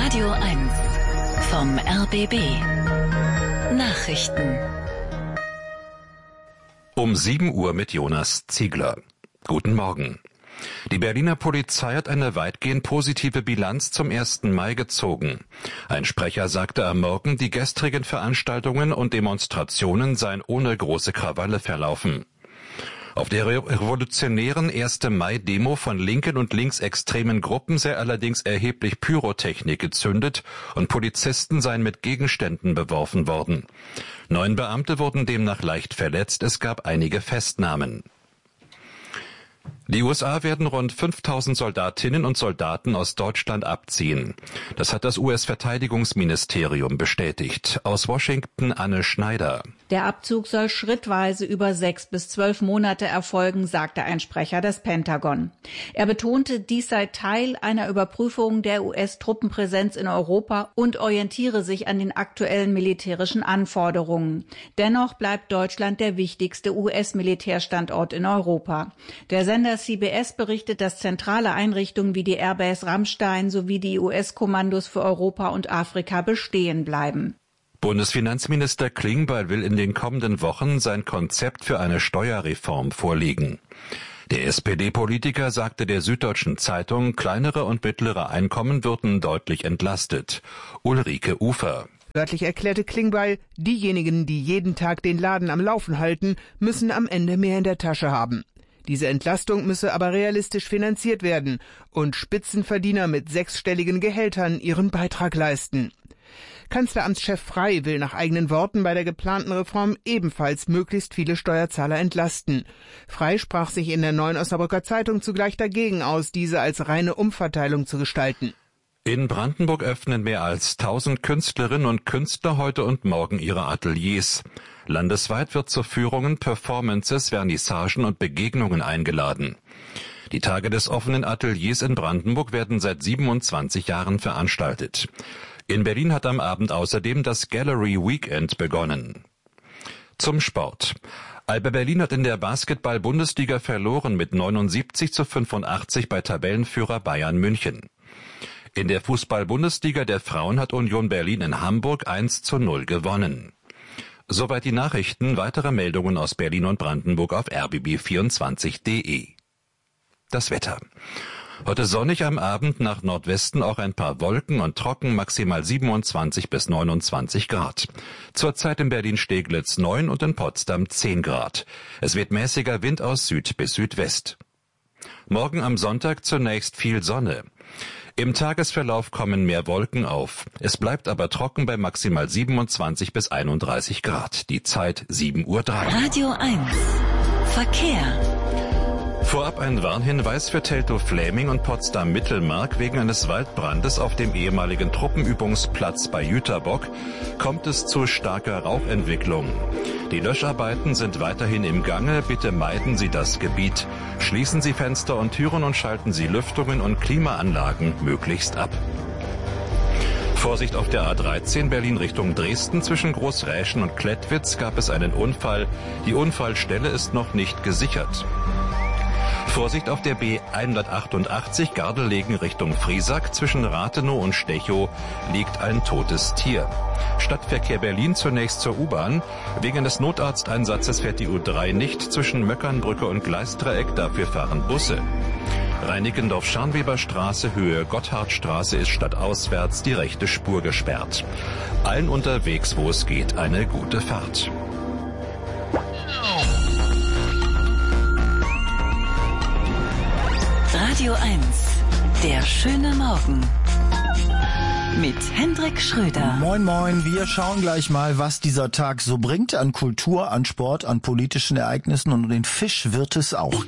Radio 1 vom RBB. Nachrichten. Um 7 Uhr mit Jonas Ziegler. Guten Morgen. Die Berliner Polizei hat eine weitgehend positive Bilanz zum 1. Mai gezogen. Ein Sprecher sagte am Morgen, die gestrigen Veranstaltungen und Demonstrationen seien ohne große Krawalle verlaufen. Auf der revolutionären 1. Mai-Demo von linken und linksextremen Gruppen sei allerdings erheblich Pyrotechnik gezündet und Polizisten seien mit Gegenständen beworfen worden. 9 Beamte wurden demnach leicht verletzt, es gab einige Festnahmen. Die USA werden rund 5000 Soldatinnen und Soldaten aus Deutschland abziehen. Das hat das US-Verteidigungsministerium bestätigt. Aus Washington Anne Schneider. Der Abzug soll schrittweise über 6 bis 12 Monate erfolgen, sagte ein Sprecher des Pentagon. Er betonte, dies sei Teil einer Überprüfung der US-Truppenpräsenz in Europa und orientiere sich an den aktuellen militärischen Anforderungen. Dennoch bleibt Deutschland der wichtigste US-Militärstandort in Europa. Der Sender CBS berichtet, dass zentrale Einrichtungen wie die Airbase Ramstein sowie die US-Kommandos für Europa und Afrika bestehen bleiben. Bundesfinanzminister Klingbeil will in den kommenden Wochen sein Konzept für eine Steuerreform vorlegen. Der SPD-Politiker sagte der Süddeutschen Zeitung, kleinere und mittlere Einkommen würden deutlich entlastet. Ulrike Ufer. Wörtlich erklärte Klingbeil, diejenigen, die jeden Tag den Laden am Laufen halten, müssen am Ende mehr in der Tasche haben. Diese Entlastung müsse aber realistisch finanziert werden und Spitzenverdiener mit 6-stelligen Gehältern ihren Beitrag leisten. Kanzleramtschef Frey will nach eigenen Worten bei der geplanten Reform ebenfalls möglichst viele Steuerzahler entlasten. Frey sprach sich in der Neuen Osnabrücker Zeitung zugleich dagegen aus, diese als reine Umverteilung zu gestalten. In Brandenburg öffnen mehr als 1000 Künstlerinnen und Künstler heute und morgen ihre Ateliers. Landesweit wird zu Führungen, Performances, Vernissagen und Begegnungen eingeladen. Die Tage des offenen Ateliers in Brandenburg werden seit 27 Jahren veranstaltet. In Berlin hat am Abend außerdem das Gallery Weekend begonnen. Zum Sport. Alba Berlin hat in der Basketball-Bundesliga verloren mit 79:85 bei Tabellenführer Bayern München. In der Fußball-Bundesliga der Frauen hat Union Berlin in Hamburg 1:0 gewonnen. Soweit die Nachrichten. Weitere Meldungen aus Berlin und Brandenburg auf rbb24.de. Das Wetter. Heute sonnig, am Abend nach Nordwesten auch ein paar Wolken und trocken, maximal 27 bis 29 Grad. Zurzeit in Berlin-Steglitz 9 und in Potsdam 10 Grad. Es wird mäßiger Wind aus Süd bis Südwest. Morgen am Sonntag zunächst viel Sonne. Im Tagesverlauf kommen mehr Wolken auf. Es bleibt aber trocken bei maximal 27 bis 31 Grad. Die Zeit 7:03 Uhr. Radio 1 Verkehr. Vorab ein Warnhinweis für Teltow-Fläming und Potsdam-Mittelmark. Wegen eines Waldbrandes auf dem ehemaligen Truppenübungsplatz bei Jüterbock kommt es zu starker Rauchentwicklung. Die Löscharbeiten sind weiterhin im Gange. Bitte meiden Sie das Gebiet. Schließen Sie Fenster und Türen und schalten Sie Lüftungen und Klimaanlagen möglichst ab. Vorsicht auf der A13 Berlin Richtung Dresden. Zwischen Großräschen und Klettwitz gab es einen Unfall. Die Unfallstelle ist noch nicht gesichert. Vorsicht auf der B188 Gardelegen Richtung Friesack. Zwischen Rathenow und Stechow liegt ein totes Tier. Stadtverkehr Berlin zunächst zur U-Bahn. Wegen des Notarzteinsatzes fährt die U3 nicht zwischen Möckernbrücke und Gleisdreieck, dafür fahren Busse. Reinickendorf-Scharnweberstraße, Höhe Gotthardstraße ist stadtauswärts die rechte Spur gesperrt. Allen unterwegs, wo es geht, eine gute Fahrt. Radio 1, der schöne Morgen. Mit Hendrik Schröder. Moin moin, wir schauen gleich mal, was dieser Tag so bringt an Kultur, an Sport, an politischen Ereignissen, und den Fisch wird es auch